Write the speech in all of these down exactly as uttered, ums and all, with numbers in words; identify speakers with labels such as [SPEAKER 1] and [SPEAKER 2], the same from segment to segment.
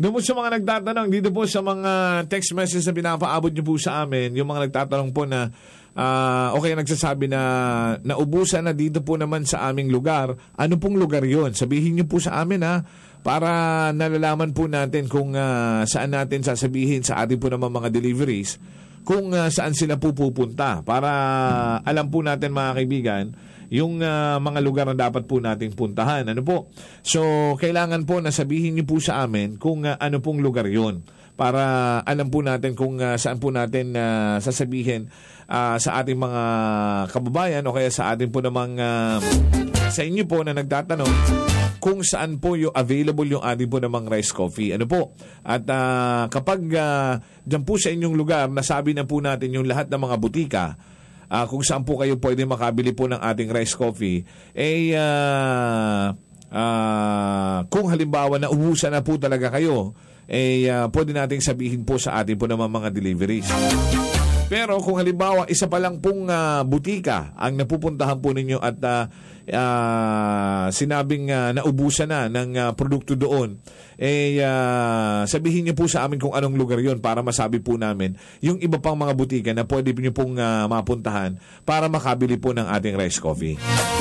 [SPEAKER 1] Doon po sa mga nagtatanong, dito po sa mga text message na pinapaabot nyo po sa amin, yung mga nagtatanong po na uh, okay, nagsasabi na naubusan na dito po naman sa aming lugar. Ano pong lugar yon? Sabihin nyo po sa amin ha, para nalalaman po natin kung uh, saan natin sasabihin sa ating po naman mga deliveries, kung uh, saan sila po pupunta. Para alam po natin mga kaibigan, yung uh, mga lugar na dapat po nating puntahan. Ano po? So, kailangan po na sabihin niyo po sa amin kung uh, ano pong lugar yon, para alam po natin kung uh, saan po natin uh, sasabihin uh, sa ating mga kababayan o kaya sa ating po namang uh, sa inyo po na nagtatanong kung saan po yung available yung ating po namang rice coffee. Ano po? At uh, kapag uh, dyan po sa inyong lugar, nasabi na po natin yung lahat ng mga butika, Uh, kung saan po kayo pwede makabili po ng ating rice coffee, eh, uh, uh, kung halimbawa na ubusan na po talaga kayo, eh, uh, pwede nating sabihin po sa ating po naman mga deliveries. Pero kung halimbawa, isa pa lang pong uh, butika ang napupuntahan po ninyo at uh, uh, sinabing uh, naubusan na ng uh, produkto doon, eh uh, sabihin niyo po sa amin kung anong lugar yon para masabi po namin yung iba pang mga butika na pwede niyo pong uh, mapuntahan para makabili po ng ating rice coffee.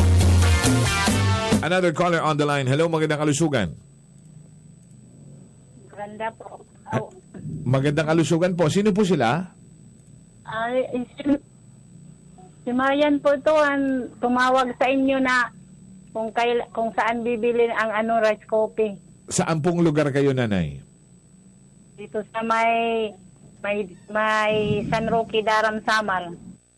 [SPEAKER 1] Another caller on the line. Hello, magandang kalusugan.
[SPEAKER 2] Maganda po.
[SPEAKER 1] Oh. Magandang kalusugan po. Sino po sila?
[SPEAKER 2] Ay, si, si Marian po to ang tumawag sa inyo na kung kail, kung saan bibili ang ano rice coffee.
[SPEAKER 1] Saan pong lugar kayo, nanay?
[SPEAKER 2] Dito sa may may may San Roque, Daram, Samar.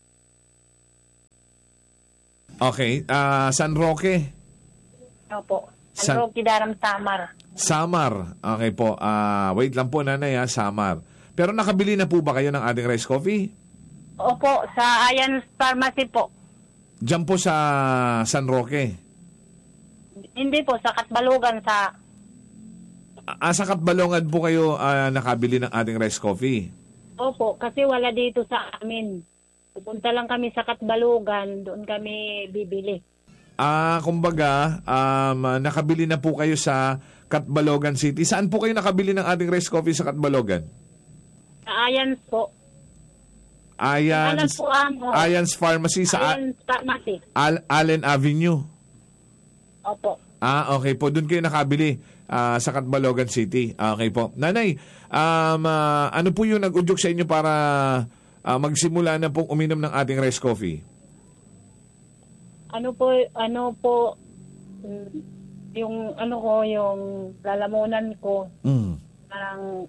[SPEAKER 1] Okay, uh, San Roque.
[SPEAKER 2] Opo. San, San Roque, Daram, Samar.
[SPEAKER 1] Samar. Okay po. Uh, wait lang po, nanay, ha? Samar. Pero nakabili na po ba kayo ng ating rice coffee?
[SPEAKER 2] Opo, sa Ayan Pharmacy po.
[SPEAKER 1] Diyan po sa San Roque?
[SPEAKER 2] Hindi po, sa Katbalogan sa...
[SPEAKER 1] Ah, sa Katbalongan po kayo uh, nakabili ng ating rice coffee?
[SPEAKER 2] Opo, kasi wala dito sa amin. Pupunta lang kami sa Katbalogan, doon kami bibili.
[SPEAKER 1] Ah, kumbaga, um, nakabili na po kayo sa Katbalogan City. Saan po kayo nakabili ng ating rice coffee sa Katbalogan?
[SPEAKER 2] Ayans po.
[SPEAKER 1] Ayans,
[SPEAKER 2] po, um,
[SPEAKER 1] Ayans Pharmacy sa
[SPEAKER 2] Ayans Pharmacy.
[SPEAKER 1] Al- Allen Avenue.
[SPEAKER 2] Opo.
[SPEAKER 1] Ah, okay po. Doon kayo nakabili uh, sa Katbalogan City. Okay po. Nanay, um, uh, ano po yung nag-udyok sa inyo para uh, magsimula na pong uminom ng ating rice coffee?
[SPEAKER 2] Ano po, ano po, yung ano ko, yung lalamunan ko, mm. parang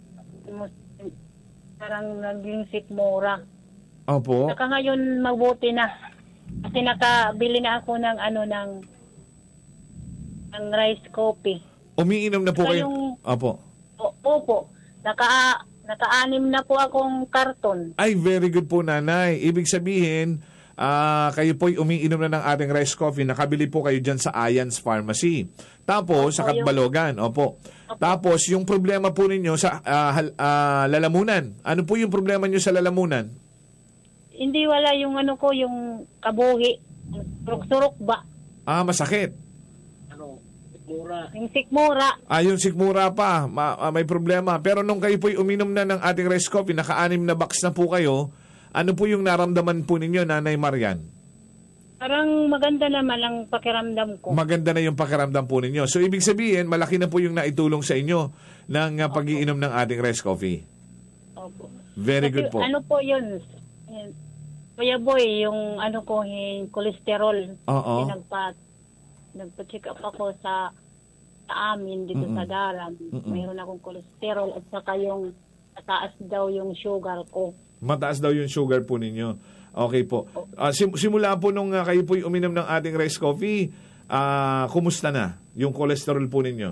[SPEAKER 2] parang naging sikmura.
[SPEAKER 1] Opo.
[SPEAKER 2] Saka ngayon mabuti na. Kasi nakabili na ako ng ano ng ng rice coffee.
[SPEAKER 1] Umiinom na po
[SPEAKER 2] saka
[SPEAKER 1] kayo?
[SPEAKER 2] Yung,
[SPEAKER 1] opo.
[SPEAKER 2] O, opo. Naka, naka-anim na po akong karton.
[SPEAKER 1] Ay, very good po, nanay. Ibig sabihin, uh, kayo po'y umiinom na ng ating rice coffee. Nakabili po kayo dyan sa Ayans Pharmacy. Tapos, opo, sa Katbalogan. Yung... Opo. Opo. Tapos, yung problema po ninyo sa uh, uh, lalamunan. Ano po yung problema nyo sa lalamunan?
[SPEAKER 2] Hindi wala yung ano ko, yung kabuhi. Surok-surok ba?
[SPEAKER 1] Ah, masakit.
[SPEAKER 2] Ano? Sikmura. Yung sikmura.
[SPEAKER 1] Ah, yung sikmura pa. Ma- uh, may problema. Pero nung kayo po'y uminom na ng ating rice coffee, naka-anim na box na po kayo, ano po yung naramdaman po ninyo, Nanay Marian?
[SPEAKER 2] Parang maganda naman ang pakiramdam ko.
[SPEAKER 1] Maganda na yung pakiramdam po ninyo. So, ibig sabihin, malaki na po yung naitulong sa inyo ng uh, pag-iinom ng ating rice coffee.
[SPEAKER 2] Opo.
[SPEAKER 1] Very
[SPEAKER 2] kasi,
[SPEAKER 1] good po.
[SPEAKER 2] Ano po yun? Kuya Boy, yung ano ko, yung cholesterol.
[SPEAKER 1] Oo.
[SPEAKER 2] Nagpa, nagpa-check up ako sa, sa amin dito Mm-mm. sa Daram. Mm-mm. Mayroon akong cholesterol at saka yung mataas daw yung sugar ko.
[SPEAKER 1] Mataas daw yung sugar po ninyo. Okay po. Uh, sim- simula po nung uh, kayo po'y uminom ng ating rice coffee, uh, kumusta na yung cholesterol po ninyo?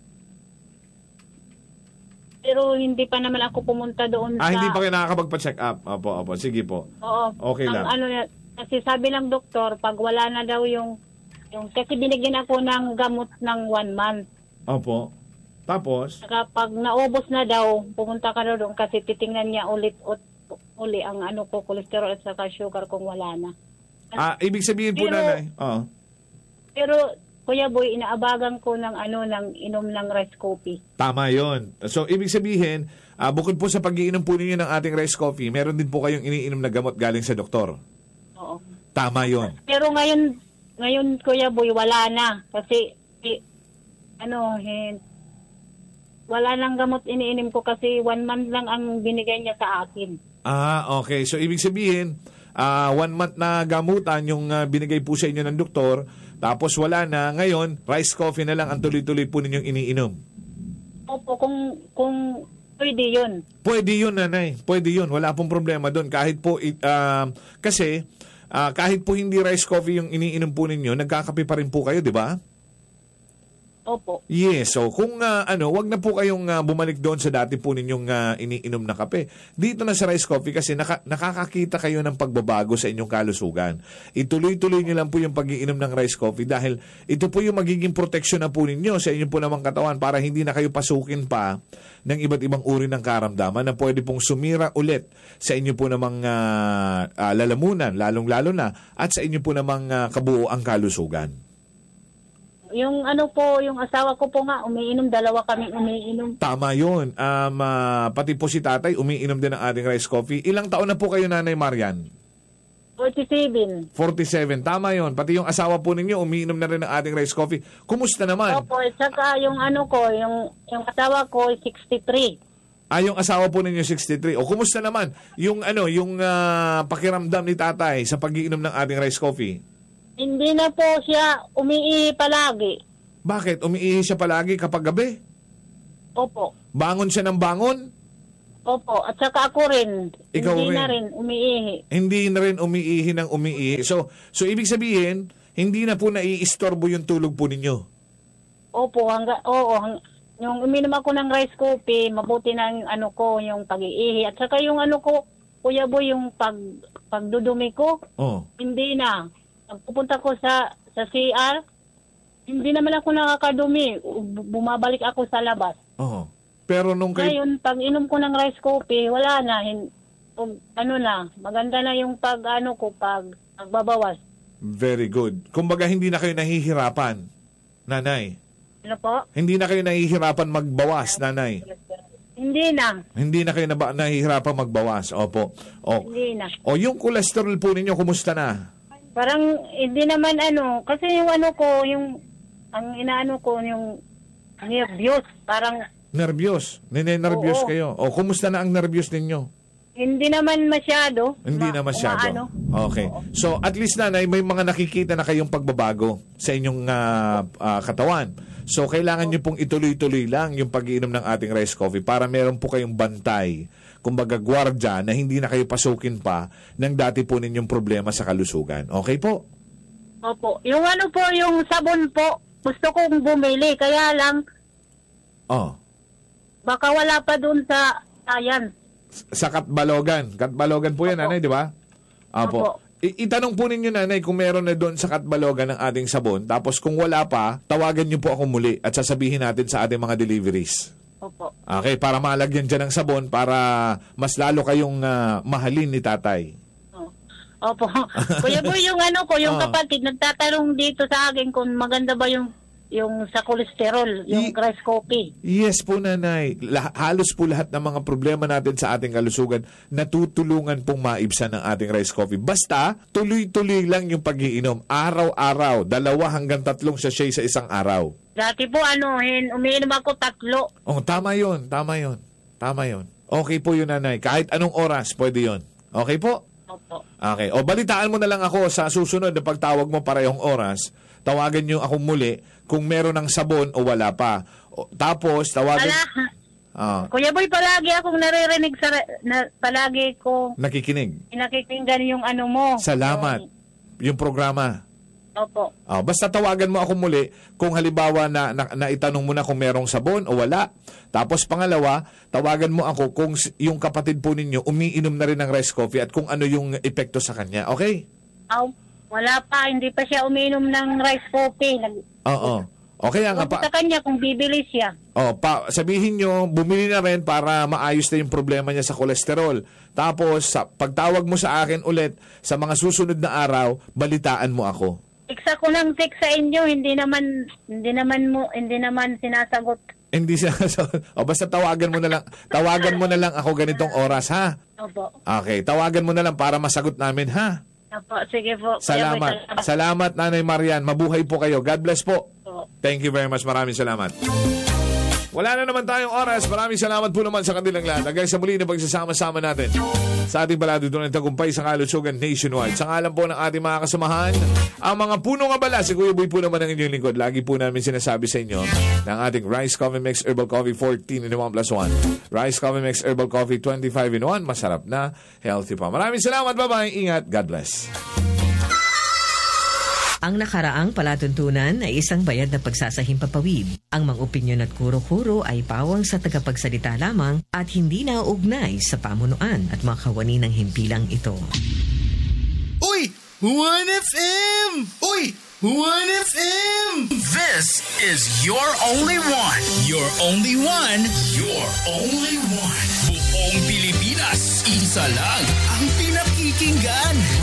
[SPEAKER 2] Pero hindi pa naman ako pumunta doon
[SPEAKER 1] ah, sa... Ah, hindi pa kayo nakakapagpa-check up? Opo, opo. Sige po.
[SPEAKER 2] Oo.
[SPEAKER 1] Okay
[SPEAKER 2] ang,
[SPEAKER 1] lang.
[SPEAKER 2] Ano, kasi sabi ng doktor, pag wala na daw yung... yung kasi binigyan ako ng gamot ng one month.
[SPEAKER 1] Opo. Tapos?
[SPEAKER 2] Saka pag naubos na daw, pumunta ka daw doon kasi titingnan niya ulit ut, uli ang ano ko, cholesterol at saka sugar kung wala na.
[SPEAKER 1] Ah, ibig sabihin po,
[SPEAKER 2] pero,
[SPEAKER 1] nanay? Oo.
[SPEAKER 2] Pero Kuya Boy, inaabagan ko ng ano ng inom ng rice coffee.
[SPEAKER 1] Tama yon. So, ibig sabihin, uh, bukod po sa pag-iinom po ninyo ng ating rice coffee, meron din po kayong iniinom na gamot galing sa doktor.
[SPEAKER 2] Oo.
[SPEAKER 1] Tama yon.
[SPEAKER 2] Pero ngayon, ngayon Kuya Boy, wala na. Kasi, eh, ano, eh, wala nang gamot iniinom ko kasi one month lang ang binigay niya sa akin.
[SPEAKER 1] Ah, okay. So, ibig sabihin, uh, one month na gamutan yung uh, binigay po sa inyo ng doktor, tapos wala na. Ngayon, rice coffee na lang ang tuloy-tuloy po ninyong iniinom.
[SPEAKER 2] Opo, kung, kung pwede yun.
[SPEAKER 1] Pwede yun, nanay. Pwede yun. Wala pong problema doon. Kahit po, it, uh, kasi, uh, kahit po hindi rice coffee yung iniinom po ninyo, nagkakape pa rin po kayo, di ba?
[SPEAKER 2] Opo.
[SPEAKER 1] Yes, so kung uh, ano, wag na po kayong uh, bumalik doon sa dati po ninyong uh, iniinom na kape. Dito na sa rice coffee kasi naka, nakakakita kayo ng pagbabago sa inyong kalusugan. Ituloy-tuloy niyo lang po yung pag-iinom ng rice coffee dahil ito po yung magiging proteksyon na po ninyo sa inyong po namang katawan para hindi na kayo pasukin pa ng iba't ibang uri ng karamdaman na pwede pong sumira ulit sa inyo po namang uh, uh, lalamunan, lalong-lalo na, at sa inyo po namang uh, kabuoang kalusugan.
[SPEAKER 2] Yung ano po, yung asawa ko po nga, umiinom, dalawa kaming umiinom.
[SPEAKER 1] Tama yun. Um, uh, pati po si tatay, umiinom din ng ating rice coffee. Ilang taon na po kayo, Nanay Marian?
[SPEAKER 2] forty-seven.
[SPEAKER 1] forty-seven. Tama yun. Pati yung asawa po ninyo, umiinom na rin ng ating rice coffee. Kumusta naman?
[SPEAKER 2] Opo, at saka yung ano ko, yung, yung asawa ko, sixty-three.
[SPEAKER 1] Ah, yung asawa po ninyo, sixty-three. O kumusta naman? Yung ano, yung uh, pakiramdam ni tatay sa pag-iinom ng ating rice coffee?
[SPEAKER 2] Hindi na po siya umiihi palagi.
[SPEAKER 1] Bakit? Umiihi siya palagi kapag gabi?
[SPEAKER 2] Opo.
[SPEAKER 1] Bangon siya ng bangon?
[SPEAKER 2] Opo. At saka ako rin.
[SPEAKER 1] Ikaw
[SPEAKER 2] hindi
[SPEAKER 1] rin.
[SPEAKER 2] na rin umiihi.
[SPEAKER 1] Hindi na rin umiihi ng umiihi. So, so ibig sabihin, hindi na po naiistorbo yung tulog po ninyo?
[SPEAKER 2] Opo. Hangga, oo. Hang, yung uminom ako ng rice coffee, mabuti na yung ano ko, yung pag-iihi. At saka yung ano ko, Kuya Boy, yung pag, pagdudumi ko,
[SPEAKER 1] Oh.
[SPEAKER 2] hindi na. Pagpupunta ko sa sa C R, hindi naman ako nakakadumi. Bumabalik ako sa labas.
[SPEAKER 1] Oo. Pero nung kay...
[SPEAKER 2] Ngayon, pag inom ko ng rice coffee, wala na. Hin, um, ano na, maganda na yung pag, ano ko, pag pagbabawas.
[SPEAKER 1] Very good. Kumbaga, hindi na kayo nahihirapan, Nanay.
[SPEAKER 2] Ano po?
[SPEAKER 1] Hindi na kayo nahihirapan magbawas, Nanay.
[SPEAKER 2] Hindi na.
[SPEAKER 1] Hindi na kayo naba, nahihirapan magbawas. Opo. O,
[SPEAKER 2] Hindi na.
[SPEAKER 1] o yung cholesterol po ninyo, kumusta na?
[SPEAKER 2] Parang, hindi naman ano, kasi yung ano ko, yung, ang inaano ko, yung nervyos, parang,
[SPEAKER 1] Nervyos. Nine-nervyos
[SPEAKER 2] Oo.
[SPEAKER 1] kayo. O, kumusta na ang nervyos ninyo?
[SPEAKER 2] hindi naman masyado.
[SPEAKER 1] Hindi
[SPEAKER 2] Ma-
[SPEAKER 1] na masyado.
[SPEAKER 2] umaano.
[SPEAKER 1] Okay. So, at least, Nanay, may mga nakikita na kayong pagbabago sa inyong uh, uh, katawan. So, kailangan nyo pong ituloy-tuloy lang yung pag-iinom ng ating rice coffee para meron po kayong bantay, kumbaga gwardya, na hindi na kayo pasukin pa ng dati po ninyong problema sa kalusugan. Okay po?
[SPEAKER 2] Opo. Yung ano po, yung sabon po, gusto kong bumili, kaya lang,
[SPEAKER 1] Oh.
[SPEAKER 2] baka wala pa dun sa science.
[SPEAKER 1] Sa Katbalogan. Katbalogan po yan,
[SPEAKER 2] Opo.
[SPEAKER 1] Nanay, di ba? Opo.
[SPEAKER 2] Opo.
[SPEAKER 1] I- itanong po ninyo, Nanay, kung meron na doon sa Katbalogan ng ating sabon. Tapos kung wala pa, tawagan nyo po ako muli at sasabihin natin sa ating mga deliveries.
[SPEAKER 2] Opo.
[SPEAKER 1] Okay, para malagyan dyan ng sabon para mas lalo kayong uh, mahalin ni tatay.
[SPEAKER 2] Oh. Opo. Kuya Boy, yung ano ko, yung
[SPEAKER 1] Oh.
[SPEAKER 2] kapatid, nagtatanong dito sa akin kung maganda ba yung yung sa cholesterol, yung
[SPEAKER 1] I-
[SPEAKER 2] rice coffee.
[SPEAKER 1] Yes po, Nanay. Lah- halos po lahat ng mga problema natin sa ating kalusugan natutulungan pong maibsan ng ating rice coffee. Basta, tuloy-tuloy lang yung pag-iinom. Araw-araw. Dalawa hanggang tatlong sachet sa isang araw.
[SPEAKER 2] Dati po, ano, hin, umiinom ako tatlo.
[SPEAKER 1] Oh, tama yun. Tama yun. Tama yun. Okay po yun, Nanay. Kahit anong oras, pwede yun. Okay po?
[SPEAKER 2] Opo.
[SPEAKER 1] Okay. O, balitaan mo na lang ako sa susunod na pagtawag mo parehong oras. Tawagan nyo ako muli kung meron ng sabon o wala pa. O, tapos, tawagan...
[SPEAKER 2] Ala,
[SPEAKER 1] Ah,
[SPEAKER 2] Kuya Boy, palagi akong naririnig sa, na, palagi ko
[SPEAKER 1] nakikinig.
[SPEAKER 2] nakikinggan yung ano mo.
[SPEAKER 1] Salamat. Yung programa.
[SPEAKER 2] Opo.
[SPEAKER 1] Ah, basta tawagan mo ako muli kung halimbawa na, na, na itanong mo na kung merong sabon o wala. Tapos pangalawa, tawagan mo ako kung s- yung kapatid po ninyo umiinom na rin ng rice coffee at kung ano yung epekto sa kanya. Okay?
[SPEAKER 2] Aw, wala pa, hindi pa siya umiinom ng rice coffee. Nag,
[SPEAKER 1] Oo. Okay nga
[SPEAKER 2] Huwag
[SPEAKER 1] pa.
[SPEAKER 2] sa kanya kung bibili siya.
[SPEAKER 1] Oh, pa, sabihin nyo, bumili na rin para maayos na yung problema niya sa kolesterol. Tapos, sa pagtawag mo sa akin ulit sa mga susunod na araw, balitaan mo ako.
[SPEAKER 2] text ako ng text sa inyo, hindi naman, hindi naman mo, hindi naman sinasagot.
[SPEAKER 1] Hindi siya. O basta tawagan mo na lang. Tawagan mo na lang ako ganitong oras, ha?
[SPEAKER 2] Opo.
[SPEAKER 1] Okay, tawagan mo na lang para masagot namin, ha?
[SPEAKER 2] Opo, sige po. Kuya Boy,
[SPEAKER 1] Salamat. Salamat, Nanay Marian. Mabuhay po kayo. God bless po.
[SPEAKER 2] Opo.
[SPEAKER 1] Thank you very much. Maraming salamat. Wala na naman tayong oras. Maraming salamat po naman sa kanilang lahat. Hanggang sa muli na pagsasama-sama natin sa ating paladutunan ng tagumpay sa kalusugan nationwide. Sa ngalan po ng ating mga kasamahan, ang mga punong abala, si Kuya Boy po naman ang inyong lingkod. Lagi po namin sinasabi sa inyo ng ating Rice Coffee Mix Herbal Coffee fourteen in one plus one. Rice Coffee Mix Herbal Coffee twenty-five in one. Masarap na, healthy pa. Maraming salamat. Bye-bye. Ingat. God bless.
[SPEAKER 3] Ang nakaraang palatuntunan ay isang bayad na pagsasahimpapawid. Ang mga opinyon at kuro-kuro ay pawang sa tagapagsalita lamang at hindi nauugnay sa pamunuan at mga kawani ng himpilang ito.
[SPEAKER 4] Uy! one F M! Uy! one F M! This is your only one. Your only one. Your only one. Buong Pilipinas, isa lang ang pinakikinggan.